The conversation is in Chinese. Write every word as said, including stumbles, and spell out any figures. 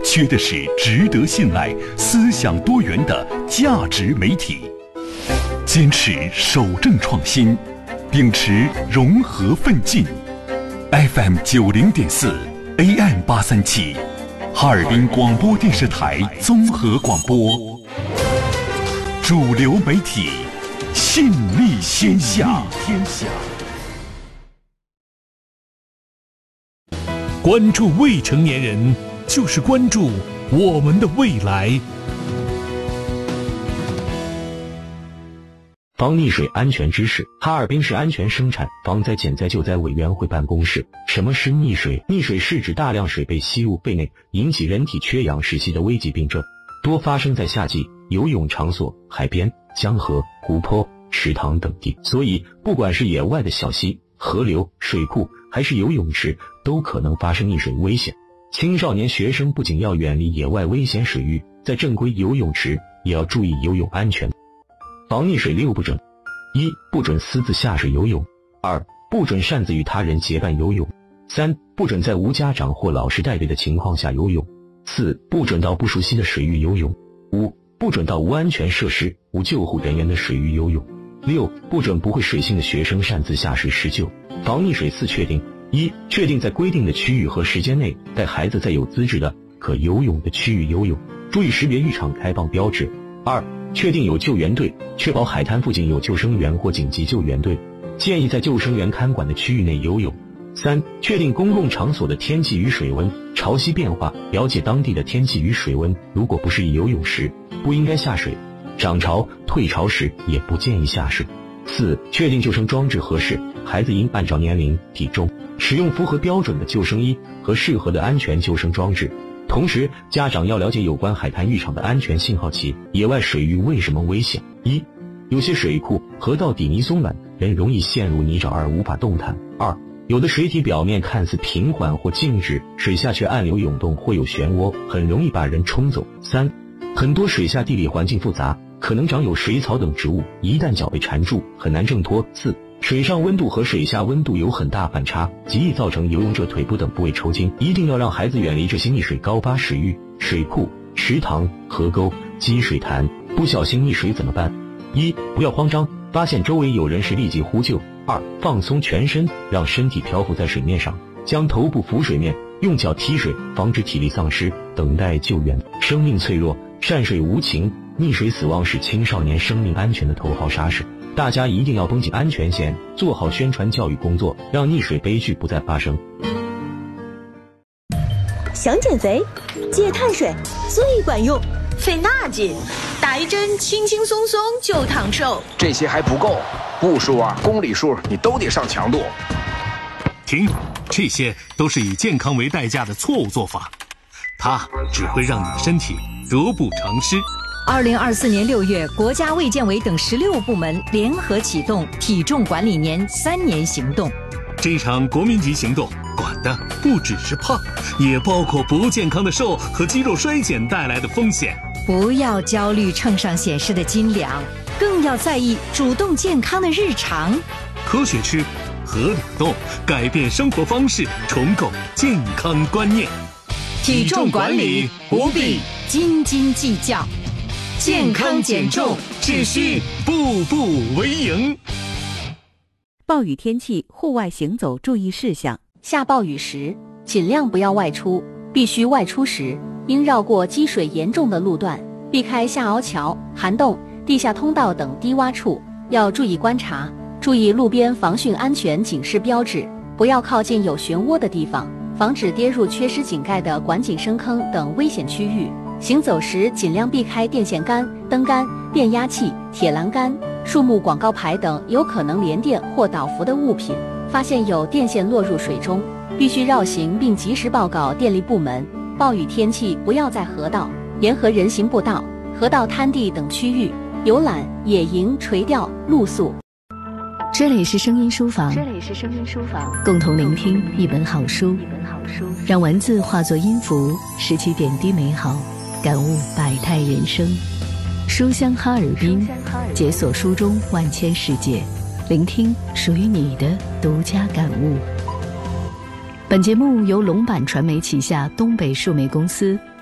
缺的是值得信赖、思想多元的价值媒体。坚持守正创新，秉持融合奋进。F M 九零点四 A M 八三七，哈尔滨广播电视台综合广播，主流媒体，信力天下。 关注未成年人，就是关注我们的未来。 防溺水安全知识。哈尔滨市安全生产防灾减灾救灾委员会办公室。什么是溺水？溺水是指大量水被吸入肺内，引起人体缺氧窒息的危急病症，多发生在夏季游泳场所、海边、江河、湖泊、池塘等地。所以不管是野外的小溪、河流、水库，还是游泳池，都可能发生溺水危险。青少年学生不仅要远离野外危险水域，在正规游泳池也要注意游泳安全。防溺水六不准：一、不准私自下水游泳；二、不准擅自与他人结伴游泳；三、不准在无家长或老师带队的情况下游泳；四、不准到不熟悉的水域游泳；五、不准到无安全设施、无救护人员的水域游泳；六、不准不会水性的学生擅自下水施救。防溺水四确定：一、确定在规定的区域和时间内带孩子在有资质的可游泳的区域游泳，注意识别浴场开放标志；二、确定有救援队，确保海滩附近有救生员或紧急救援队，建议在救生员看管的区域内游泳；三、确定公共场所的天气与水温，潮汐变化，了解当地的天气与水温，如果不适宜游泳时，不应该下水；涨潮、退潮时也不建议下水。四、确定救生装置合适，孩子应按照年龄、体重，使用符合标准的救生衣和适合的安全救生装置。同时，家长要了解有关海滩浴场的安全信号器。野外水域为什么危险？一、有些水库、河道底泥松软，人容易陷入泥沼而无法动弹；二、有的水体表面看似平缓或静止，水下却暗流涌动或有漩涡，很容易把人冲走；三、很多水下地理环境复杂，可能长有水草等植物，一旦脚被缠住，很难挣脱；四、水上温度和水下温度有很大反差，极易造成游泳者腿部等部位抽筋。一定要让孩子远离这些溺水高发水域、水库、池塘、河沟、积水潭。不小心溺水怎么办？一、不要慌张，发现周围有人时立即呼救；二、放松全身，让身体漂浮在水面上，将头部浮水面，用脚踢水，防止体力丧失，等待救援。生命脆弱，善水无情，溺水死亡是青少年生命安全的头号杀手。大家一定要绷紧安全线，做好宣传教育工作，让溺水悲剧不再发生。 想减肥，戒碳水最管用， 费那劲，打一针轻轻松松就烫瘦。 这些还不够，步数啊、公里数你都得上强度。 停，这些都是以健康为代价的错误做法，它只会让你的身体得不偿失。 二零二四年六月，国家卫健委等十六部门联合启动体重管理年三年行动。 这场国民级行动管的不只是胖，也包括不健康的瘦和肌肉衰减带来的风险。 不要焦虑秤上显示的斤两，更要在意主动健康的日常。 科学吃，合理动，改变生活方式，重构健康观念。 体重管理不必斤斤计较。健康减重只需步步为营。 暴雨天气户外行走注意事项： 下暴雨时尽量不要外出，必须外出时应绕过积水严重的路段，避开下凹桥、涵洞、地下通道等低洼处，要注意观察，注意路边防汛安全警示标志，不要靠近有漩涡的地方，防止跌入缺失井盖的管井深坑等危险区域。行走时尽量避开电线杆、灯杆、变压器、铁栏杆、树木广告牌等有可能连电或导浮的物品。发现有电线落入水中，必须绕行并及时报告电力部门。暴雨天气不要在河道、沿河人行步道、河道滩地等区域游览、野营、垂钓、露宿。 这里是声音书房， 这里是声音书房， 共同聆听一本好书， 一本好书， 让文字化作音符，拾起点滴美好，感悟百态人生。书香哈尔滨，解锁书中万千世界，聆听属于你的独家感悟。本节目由龙版传媒旗下东北数媒公司